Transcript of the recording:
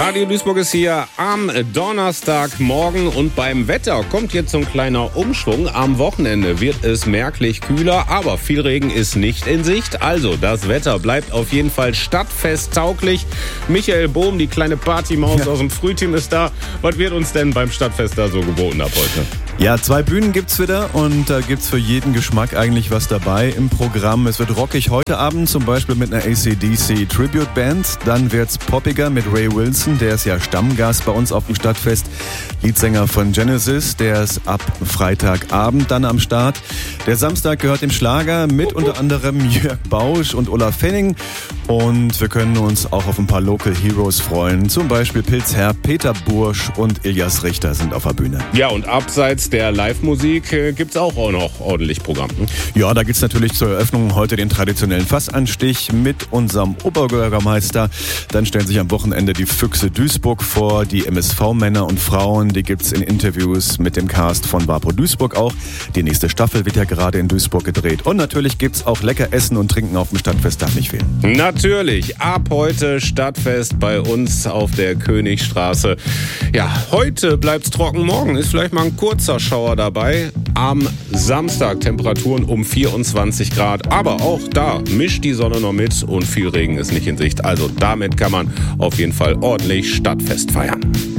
Radio Duisburg ist hier am Donnerstagmorgen und beim Wetter kommt jetzt so ein kleiner Umschwung. Am Wochenende wird es merklich kühler, aber viel Regen ist nicht in Sicht. Also das Wetter bleibt auf jeden Fall stadtfesttauglich. Michael Bohm, die kleine Partymaus aus dem Frühteam, ist da. Was wird uns denn beim Stadtfest da so geboten ab heute? Ja, 2 Bühnen gibt's wieder und da gibt's für jeden Geschmack eigentlich was dabei im Programm. Es wird rockig heute Abend, zum Beispiel mit einer AC/DC Tribute Band. Dann wird's poppiger mit Ray Wilson, der ist ja Stammgast bei uns auf dem Stadtfest. Leadsänger von Genesis, der ist ab Freitagabend dann am Start. Der Samstag gehört dem Schlager mit unter anderem Jörg Bausch und Olaf Henning. Und wir können uns auch auf ein paar Local Heroes freuen. Zum Beispiel Pilzherr, Peter Bursch und Ilias Richter sind auf der Bühne. Ja, und abseits der Live-Musik gibt's auch noch ordentlich Programm. Ja, da gibt's natürlich zur Eröffnung heute den traditionellen Fassanstich mit unserem Oberbürgermeister. Dann stellen sich am Wochenende die Füchse Duisburg vor, die MSV-Männer und Frauen. Die gibt's in Interviews mit dem Cast von Vapo Duisburg auch. Die nächste Staffel wird ja gerade in Duisburg gedreht. Und natürlich gibt's auch lecker Essen und Trinken auf dem Stadtfest, darf nicht fehlen. Natürlich, ab heute Stadtfest bei uns auf der Königstraße. Ja, heute bleibt's trocken, morgen ist vielleicht mal ein kurzer Schauer dabei. Am Samstag Temperaturen um 24 Grad, aber auch da mischt die Sonne noch mit und viel Regen ist nicht in Sicht. Also damit kann man auf jeden Fall ordentlich Stadtfest feiern.